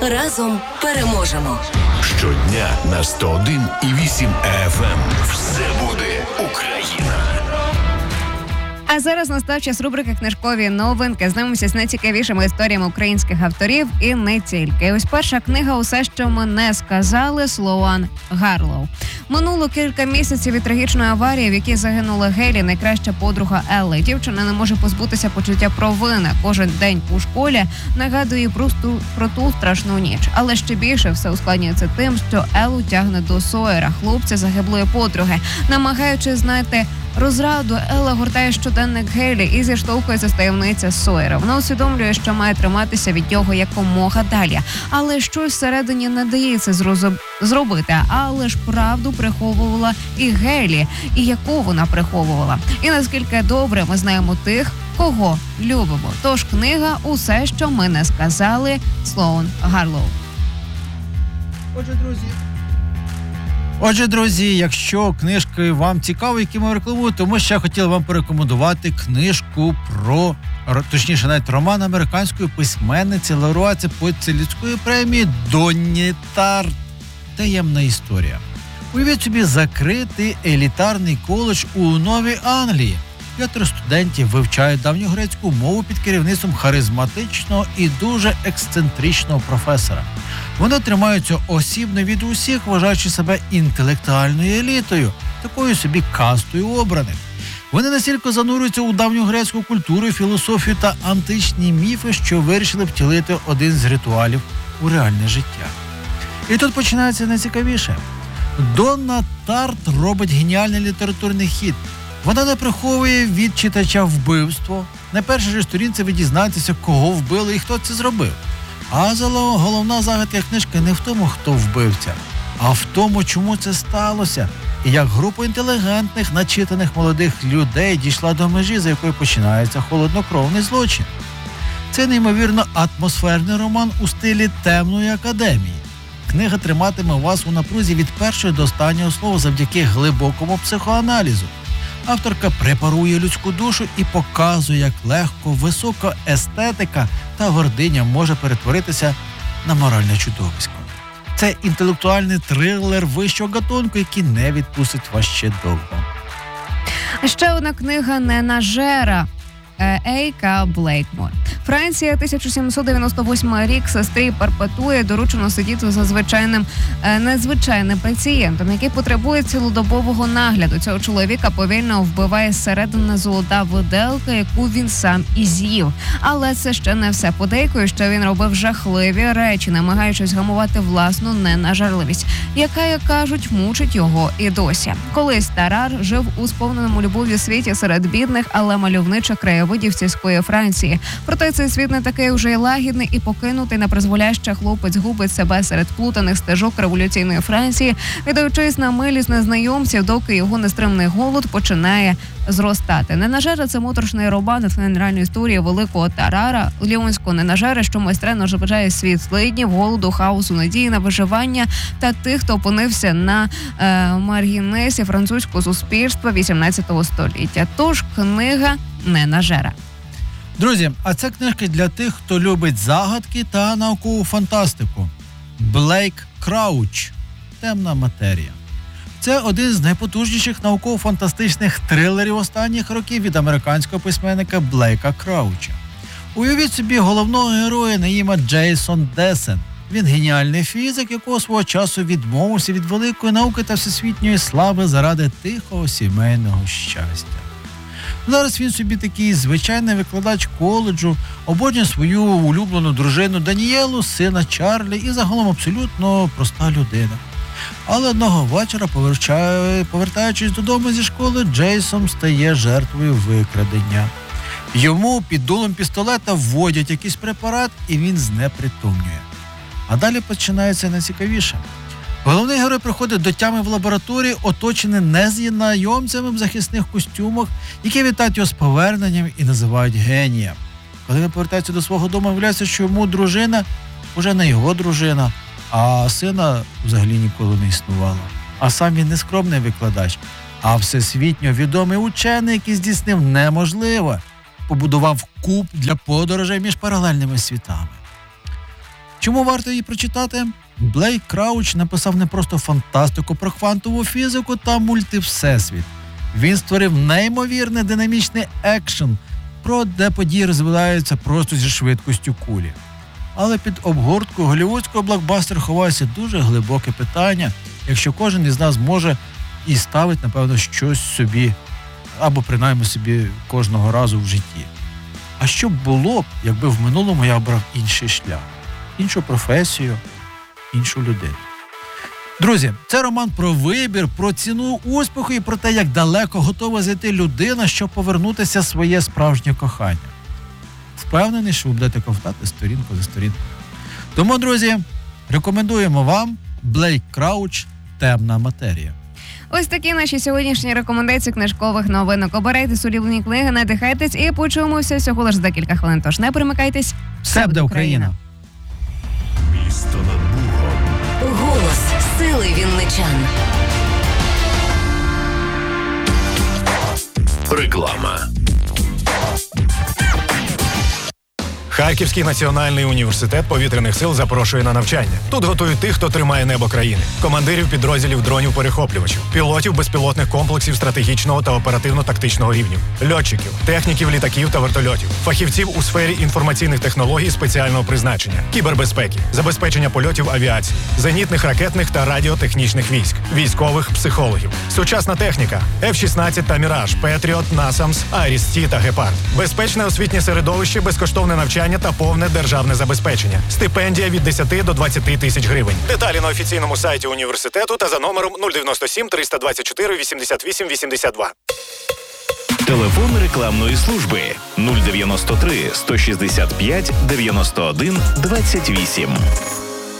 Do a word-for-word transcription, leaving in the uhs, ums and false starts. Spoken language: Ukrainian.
Разом переможемо. Щодня на сто один і вісім еф ем. Все буде Україна. А зараз настав час рубрики «Книжкові новинки». Знайомимося з найцікавішими історіями українських авторів і не тільки. Ось перша книга «Усе, що ми не сказали» Слоан Гарлоу. Минуло кілька місяців від трагічної аварії, в якій загинула Гейлі, найкраща подруга Елли. Дівчина не може позбутися почуття провини. Кожен день у школі нагадує просто про ту страшну ніч. Але ще більше все ускладнюється тим, що Еллу тягне до Сойера, хлопця загиблої подруги. Намагаючись знайти розраду, Елла гортає щоденник Гейлі і зіштовхується з таємниця Сойера. Вона усвідомлює, що має триматися від нього якомога далі. Але щось всередині не дається зрозу... зробити. Але ж правду приховувала і Гейлі. І яку вона приховувала. І наскільки добре ми знаємо тих, кого любимо. Тож книга «Усе, що ми не сказали» Слоан Гарлоу. Отже, друзі, Отже, друзі, якщо книжки вам цікаві, які ми рекламуємо, то ми ще хотіли вам порекомендувати книжку про, точніше, навіть роман американської письменниці, лауреатки Пулітцерівської премії Донні Тарт «Таємна історія». Уявіть собі закритий елітарний коледж у Новій Англії. П'ятеро студентів вивчають давньогрецьку мову під керівництвом харизматичного і дуже ексцентричного професора. Вони тримаються осібно від усіх, вважаючи себе інтелектуальною елітою, такою собі кастою обраних. Вони настільки занурюються у давньогрецьку культуру, філософію та античні міфи, що вирішили втілити один з ритуалів у реальне життя. І тут починається найцікавіше. Донна Тарт робить геніальний літературний хід. Вона не приховує від читача вбивство. На першій же сторінці ви дізнаєтеся, кого вбили і хто це зробив. А головна загадка книжки не в тому, хто вбивця, а в тому, чому це сталося, і як група інтелігентних, начитаних молодих людей дійшла до межі, за якою починається холоднокровний злочин. Це неймовірно атмосферний роман у стилі темної академії. Книга триматиме вас у напрузі від першого до останнього слова завдяки глибокому психоаналізу. Авторка препарує людську душу і показує, як легко висока естетика та гординя може перетворитися на моральне чудовисько. Це інтелектуальний трилер вищого гатунку, який не відпустить вас ще довго. Ще одна книга «Ненажера» Ейка Блейкмор. Франція, тисяча сімсот дев'яносто восьмий рік, сестрі Перпетуї доручено сидіти за звичайним, незвичайним пацієнтом, який потребує цілодобового нагляду. Цього чоловіка повільно вбиває зсередини золота виделка, яку він сам і з'їв. Але це ще не все. Подейкує, що він робив жахливі речі, намагаючись гамувати власну ненажерливість, яка, як кажуть, мучить його і досі. Колись Тарар жив у сповненому любов'ю світі серед бідних, але мальовничих краєвидів сільської Франції. Проте цей світ не такий уже й лагідний і покинутий на призволяще хлопець губить себе серед плутаних стежок революційної Франції, віддаючись на милість незнайомців, доки його нестримний голод починає зростати. «Ненажера» – це моторошний роман натхнений реальною історією великого Тарара, ліонського ненажера, що майстренно розбирає світ злиднів, голоду, хаосу, надії на виживання та тих, хто опинився на е, маргінесі французького суспільства вісімнадцятого століття. Тож книга «Ненажера». Друзі, а це книжки для тих, хто любить загадки та наукову фантастику. Блейк Крауч «Темна матерія». Це один з найпотужніших науково-фантастичних трилерів останніх років від американського письменника Блейка Крауча. Уявіть собі головного героя на ім'я Джейсон Десен. Він геніальний фізик, якого свого часу відмовився від великої науки та всесвітньої слави заради тихого сімейного щастя. Зараз він собі такий звичайний викладач коледжу, обожнює свою улюблену дружину Даніелу, сина Чарлі і загалом абсолютно проста людина. Але одного вечора, повертаючись додому зі школи, Джейсон стає жертвою викрадення. Йому під дулом пістолета вводять якийсь препарат, і він знепритомнює. А далі починається найцікавіше. Головний герой приходить до тями в лабораторії, оточений незнайомцями в захисних костюмах, які вітають його з поверненням і називають генієм. Коли він повертається до свого дому, виявляється, що йому дружина вже не його дружина, а сина взагалі ніколи не існувало. А сам він не скромний викладач, а всесвітньо відомий учений, який здійснив неможливе. Побудував куб для подорожей між паралельними світами. Чому варто її прочитати? Блейк Крауч написав не просто фантастику про квантову фізику та мультивсесвіт. Він створив неймовірний динамічний екшен, про де події розвиваються просто зі швидкістю кулі. Але під обгорткою голлівудського блокбастера ховається дуже глибоке питання, якщо кожен із нас може і ставить, напевно, щось собі, або принаймні собі кожного разу в житті. А що б було б, якби в минулому я обрав інший шлях, іншу професію, іншу людину? Друзі, це роман про вибір, про ціну успіху і про те, як далеко готова зайти людина, щоб повернутися в своє справжнє кохання. Впевнений, що ви будете ковтати сторінку за сторінкою. Тому, друзі, рекомендуємо вам Блейк Крауч «Темна матерія». Ось такі наші сьогоднішні рекомендації книжкових новинок. Обирайте улюблені книги, надихайтесь і почуємося всього лише за кілька хвилин. Тож не перемикайтесь. Все буде Україна! Місто над Богом. Голос сили вінничан. Реклама. Харківський національний університет повітряних сил запрошує на навчання. Тут готують тих, хто тримає небо країни. Командирів підрозділів дронів-перехоплювачів, пілотів безпілотних комплексів стратегічного та оперативно-тактичного рівнів, льотчиків, техніків літаків та вертольотів, фахівців у сфері інформаційних технологій спеціального призначення, кібербезпеки, забезпечення польотів авіації, зенітних ракетних та радіотехнічних військ, військових психологів, сучасна техніка, еф шістнадцять та Міраж, Петріот, Насамс, Айріс-Ті та Гепард, безпечне освітнє середовище, безкоштовне навчання та повне державне забезпечення. Стипендія від десяти до двадцяти тисяч гривень. Деталі на офіційному сайті університету та за номером нуль дев'яносто сім триста двадцять чотири вісімдесят вісім вісімдесят два. Телефон рекламної служби нуль дев'яносто три сто шістдесят п'ять дев'яносто один двадцять вісім.